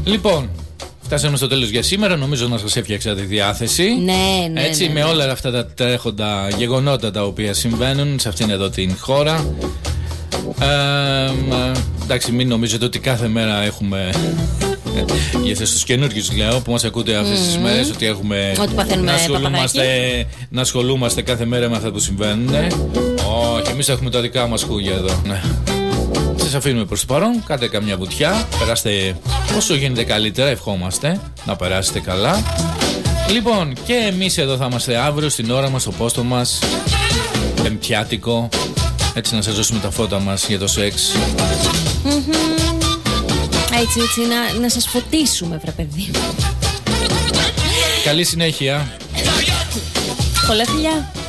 Λοιπόν, φτάσαμε στο τέλος για σήμερα. Νομίζω να σας έφτιαξα τη διάθεση. Ναι. Έτσι, με όλα αυτά τα τρέχοντα γεγονότα τα οποία συμβαίνουν σε αυτήν εδώ την χώρα. Εντάξει, μην νομίζετε ότι κάθε μέρα έχουμε. Για στους καινούργιους λέω που μας ακούτε αυτές τις μέρες ότι έχουμε να ασχολούμαστε κάθε μέρα με αυτά που συμβαίνουν. Όχι, εμείς έχουμε τα δικά μας χούγια εδώ. Ναι. Σας αφήνουμε προς το παρόν, κάντε καμιά βουτιά, περάστε όσο γίνεται καλύτερα, ευχόμαστε να περάσετε καλά. Λοιπόν, και εμείς εδώ θα είμαστε αύριο στην ώρα μας, στο πόστο μας, πεμπτιάτικο, έτσι να σας δώσουμε τα φώτα μας για το σεξ. Έτσι, να σας φωτίσουμε, βρε παιδί. Καλή συνέχεια. Πολλά φιλιά.